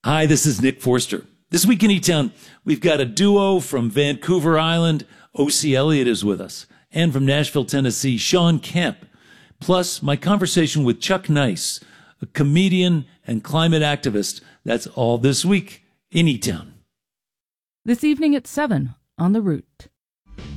Hi, this is Nick Forster. This week in E-Town, we've got a duo from Vancouver Island. O.C. Elliott is with us. And from Nashville, Tennessee, Sean Kemp. Plus, my conversation with Chuck Nice, a comedian and climate activist. That's all this week in E-Town. This evening at 7 on The Root.